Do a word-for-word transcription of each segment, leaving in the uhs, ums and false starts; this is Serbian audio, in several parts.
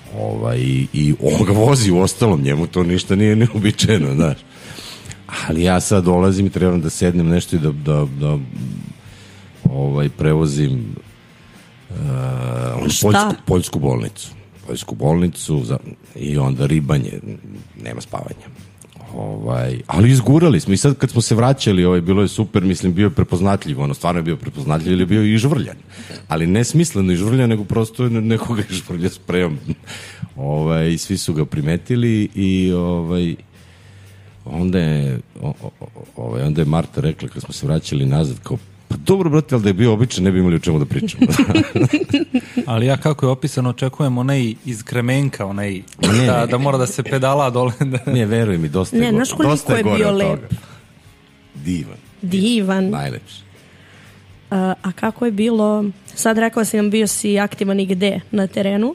Ovaj, i, i on ga vozi u ostalom, njemu to ništa nije neobičajno, znaš. Ali ja sad dolazim i trebam da sednem nešto i da, da, da ovaj, prevozim uh, poljsku, poljsku bolnicu. Poljsku bolnicu za, i onda ribanje, nema spavanja. Ovaj, ali izgurali smo i sad kad smo se vraćali, ovaj, bilo je super, mislim, bio je prepoznatljiv, ono, stvarno je bio prepoznatljiv ili je bio i žvrljan, ali ne smisleno i žvrljan, nego prosto nekoga je žvrlja spremam. Ovaj, svi su ga primetili i ovaj, onda je o, o, ovaj, onda je Marta rekla kad smo se vraćali nazad, kao, pa dobro, brate, ali da je bio običan, ne bi imali o čemu da pričamo. Ali ja kako je opisano, očekujem onaj iz Kremenka, onaj ne, da, da mora da se pedala dole. Da... Ne, veruj mi, dosta je, ne, go, dosta je, je gore bio od lep. toga. Divan. Divan. Najlepši. A, a kako je bilo, sad rekao sam, bio si aktivan i gde na terenu?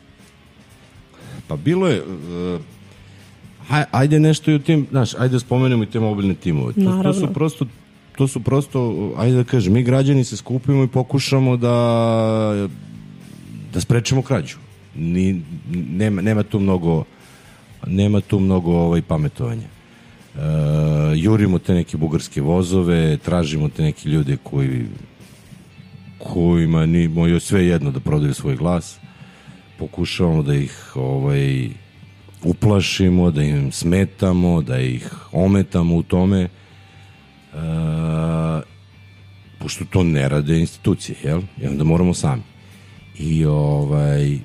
Pa bilo je, uh, ajde nešto i u tim, znaš, ajde spomenemo i te mobilne timove. To, to su prosto to su prosto, ajde da kažem, mi građani se skupimo i pokušamo da da sprečemo krađu. Ni, nema, nema tu mnogo nema tu mnogo ovaj, pametovanja. Uh, jurimo te neke bugarske vozove, tražimo te neke ljude koji kojima ni moje sve jedno da prodaju svoj glas. Pokušavamo da ih ovaj, uplašimo, da im smetamo, da ih ometamo u tome. Uh, pošto to ne rade institucije, jel? I onda moramo sami. I ovaj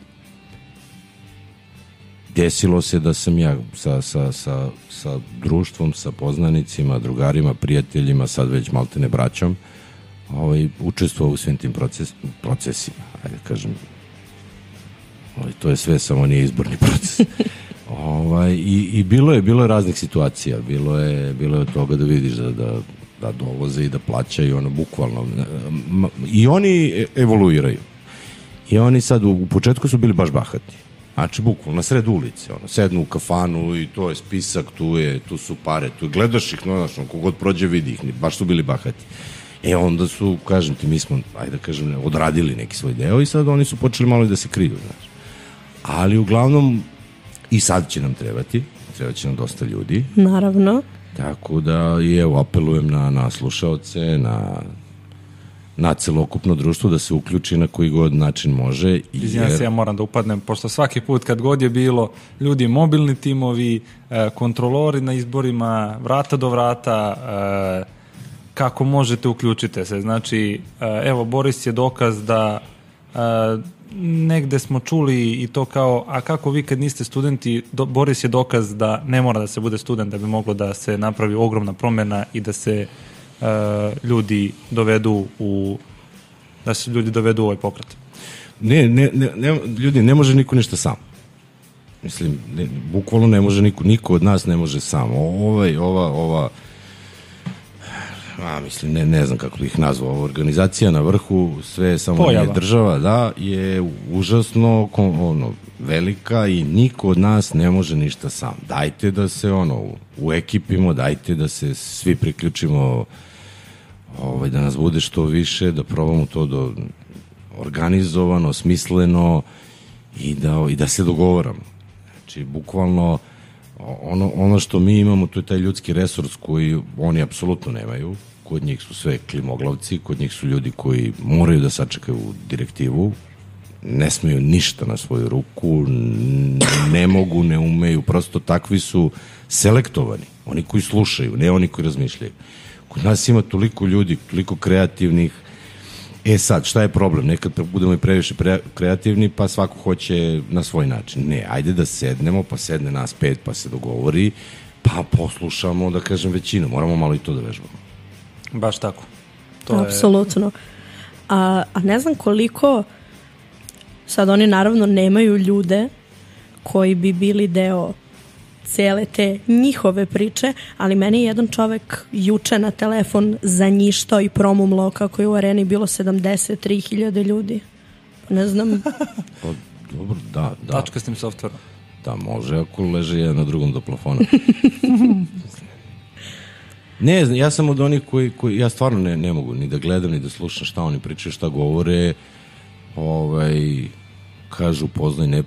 desilo se da sam ja sa, sa, sa, sa društvom, sa poznanicima, drugarima, prijateljima, sad već maltene braćom, ovaj, učestvovao u svim tim proces, procesima. Ajde kažem, ovaj, to je sve, samo nije izborni proces. ovaj, i, I bilo je, bilo je raznih situacija. Bilo je, bilo je od toga da vidiš da, da, da dovoze i da plaćaju, ono, bukvalno. I oni evoluiraju. I oni sad, u, u početku su bili baš bahati. Znači, bukvalno, na sred ulice, ono, sednu u kafanu i to je spisak, tu je, tu su pare, tu gledaš ih, no, znaš, ono, kogod prođe vidi ih, baš su bili bahati. E, onda su, kažem ti, mi smo, ajde da kažem, odradili neki svoj deo i sad oni su počeli malo i da se kriju, znaš. Ali, uglavnom, i sad će nam trebati, treba će nam dosta ljudi. Naravno. Tako da, i evo, apelujem na, na slušaoce, na... na celokupno društvo da se uključi na koji god način može. Izvinjam se, ja moram da upadnem, pošto svaki put kad god je bilo ljudi, mobilni timovi, kontrolori na izborima, vrata do vrata, kako možete, uključite se. Znači, evo, Boris je dokaz da negde smo čuli i to kao, a kako vi kad niste studenti, do, Boris je dokaz da ne mora da se bude student da bi moglo da se napravi ogromna promjena i da se Uh, ljudi dovedu u da se ljudi dovedu u ovaj pokret. Ne, ne, ne, ne ljudi, ne može niko ništa sam. Mislim, ne, bukvalno ne može niko, niko od nas ne može sam. Ovaj, ova, ova a, mislim, ne, ne znam kako bih ih nazvao, ova organizacija na vrhu, sve samo Pojava. nije država, da, je užasno ono, velika i niko od nas ne može ništa sam. Dajte da se ono, u ekipimo, dajte da se svi priključimo, ovaj, da nas bude što više, da probamo to do organizovano, smisleno i da, i da se dogovaramo. Znači, bukvalno ono, ono što mi imamo, to je taj ljudski resurs koji oni apsolutno nemaju. Kod njih su sve klimoglavci, kod njih su ljudi koji moraju da sačekaju direktivu, ne smeju ništa na svoju ruku, ne mogu, ne umeju, prosto takvi su selektovani. Oni koji slušaju, ne oni koji razmišljaju. Kod nas ima toliko ljudi, toliko kreativnih. E sad, šta je problem? Nekad budemo i previše pre kreativni, pa svako hoće na svoj način. Ne, ajde da sednemo, pa sedne nas pet, pa se dogovori, pa poslušamo, da kažem, većinu. Moramo malo i to da vežbamo. Baš tako. To apsolutno. Je... A, a ne znam koliko, sad oni naravno nemaju ljude koji bi bili deo cele te njihove priče, ali meni je jedan čovek juče na telefon zanjištao i promumlao kako je u areni bilo sedamdeset tri hiljade ljudi. Ne znam. Pa, dobro, da, da. Tačka s tim softverom. Da, može ako leže jedan na drugom do plafona. Ne znam, ja sam od onih koji, koji ja stvarno ne, ne mogu ni da gledam, ni da slušam šta oni pričaju, šta govore, ovaj, kažu poznaj, ne